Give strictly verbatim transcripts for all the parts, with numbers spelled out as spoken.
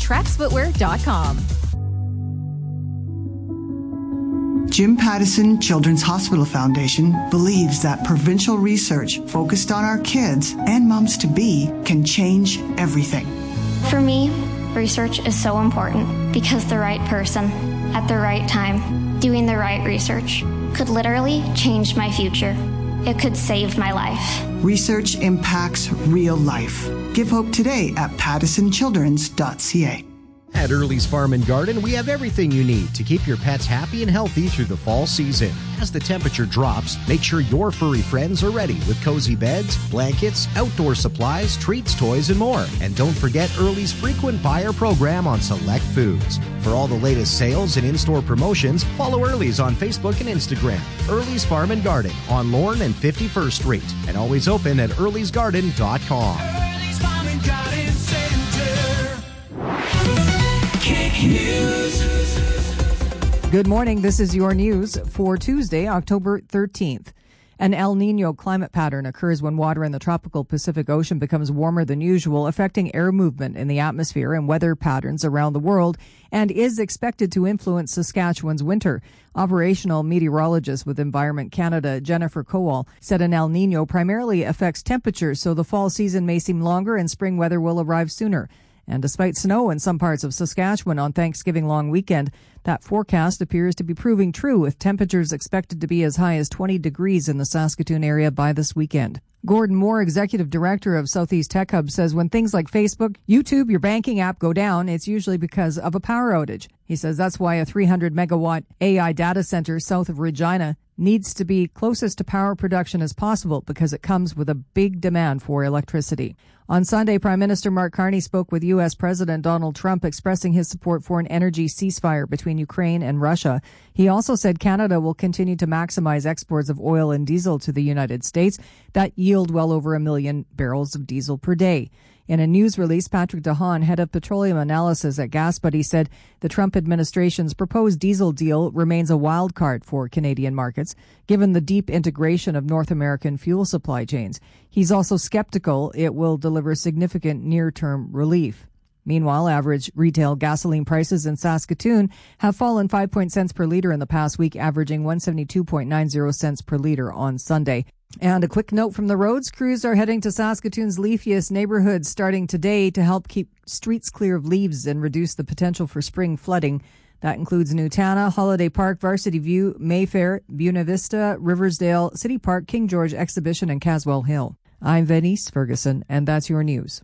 trax footwear dot com. Jim Pattison Children's Hospital Foundation believes that provincial research focused on our kids and moms-to-be can change everything. For me, research is so important because the right person at the right time doing the right research could literally change my future. It could save my life. Research impacts real life. Give hope today at pattison childrens dot c a. At Early's Farm and Garden, we have everything you need to keep your pets happy and healthy through the fall season. As the temperature drops, make sure your furry friends are ready with cozy beds, blankets, outdoor supplies, treats, toys, and more. And don't forget Early's frequent buyer program on select foods. For all the latest sales and in-store promotions, follow Early's on Facebook and Instagram. Early's Farm and Garden on Lorne and fifty-first Street, and always open at earlys garden dot com. Early's Farm and Garden Center. News. Good morning. This is your news for Tuesday, October thirteenth. An El Nino climate pattern occurs when water in the tropical Pacific Ocean becomes warmer than usual, affecting air movement in the atmosphere and weather patterns around the world, and is expected to influence Saskatchewan's winter. Operational meteorologist with Environment Canada, Jennifer Kowal, said an El Nino primarily affects temperatures, so the fall season may seem longer and spring weather will arrive sooner. And despite snow in some parts of Saskatchewan on Thanksgiving long weekend, that forecast appears to be proving true, with temperatures expected to be as high as twenty degrees in the Saskatoon area by this weekend. Gordon Moore, executive director of Southeast Tech Hub, says when things like Facebook, YouTube, your banking app go down, it's usually because of a power outage. He says that's why a three hundred megawatt A I data center south of Regina needs to be closest to power production as possible because it comes with a big demand for electricity. On Sunday, Prime Minister Mark Carney spoke with U S President Donald Trump, expressing his support for an energy ceasefire between Ukraine and Russia. He also said Canada will continue to maximize exports of oil and diesel to the United States that yield well over a million barrels of diesel per day. In a news release, Patrick DeHaan, head of petroleum analysis at GasBuddy, said the Trump administration's proposed diesel deal remains a wild card for Canadian markets, given the deep integration of North American fuel supply chains. He's also skeptical it will deliver significant near-term relief. Meanwhile, average retail gasoline prices in Saskatoon have fallen five point cents per litre in the past week, averaging one hundred seventy-two point nine zero cents per litre on Sunday. And a quick note from the roads. Crews are heading to Saskatoon's leafiest neighborhoods starting today to help keep streets clear of leaves and reduce the potential for spring flooding. That includes Nutana, Holiday Park, Varsity View, Mayfair, Buena Vista, Riversdale, City Park, King George Exhibition, and Caswell Hill. I'm Venice Ferguson, and that's your news.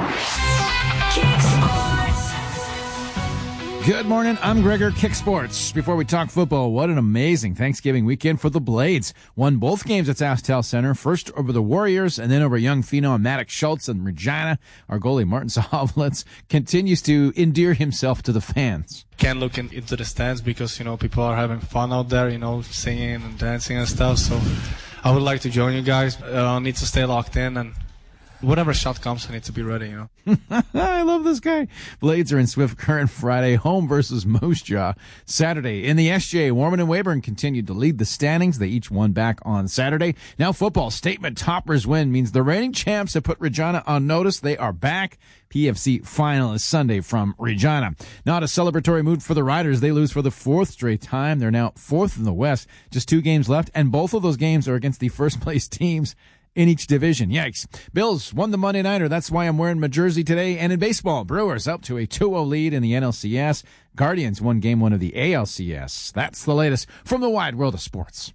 Good morning, I'm Gregor, Kick Sports. Before we talk football, what an amazing Thanksgiving weekend for the Blades. Won both games at SaskTel Center, first over the Warriors and then over young phenom Maddox Schultz and Regina. Our goalie Martin Sahovlitz continues to endear himself to the fans. Can't look in, into the stands because, you know, people are having fun out there, you know, singing and dancing and stuff. So I would like to join you guys. I uh, need to stay locked in, and whatever shot comes, I need to be ready, you know. I love this guy. Blades are in Swift Current Friday, home versus Moose Jaw. Saturday in the S J, Warman and Weyburn continued to lead the standings. They each won back on Saturday. Now football, statement toppers win means the reigning champs have put Regina on notice. They are back. P F C final is Sunday from Regina. Not a celebratory mood for the Riders. They lose for the fourth straight time. They're now fourth in the West. Just two games left, and both of those games are against the first place teams in each division. Yikes. Bills won the Monday Nighter. That's why I'm wearing my jersey today. And in baseball, Brewers up to a two oh lead in the N L C S. Guardians won game one of the A L C S. That's the latest from the wide world of sports.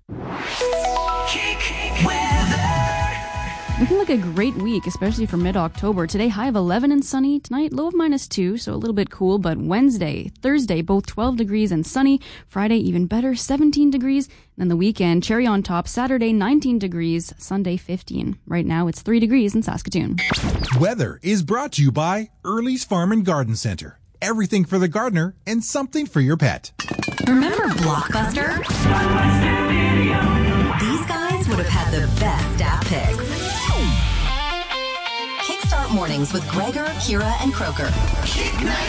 Looking like a great week, especially for mid-October. Today, high of eleven and sunny. Tonight, low of minus two, so a little bit cool. But Wednesday, Thursday, both twelve degrees and sunny. Friday, even better, seventeen degrees. And then the weekend, cherry on top. Saturday, nineteen degrees. Sunday, fifteen. Right now, it's three degrees in Saskatoon. Weather is brought to you by Early's Farm and Garden Center. Everything for the gardener and something for your pet. Remember Blockbuster? These guys would have had the best staff picks. Kickstart Mornings with Gregor, Kira, and Croker.